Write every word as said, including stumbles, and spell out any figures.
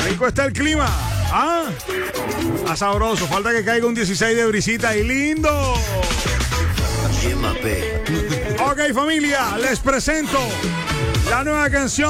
Rico está el clima. Ah, está sabroso. Falta que caiga un dieciséis de brisita y lindo. Ok, familia, les presento la nueva canción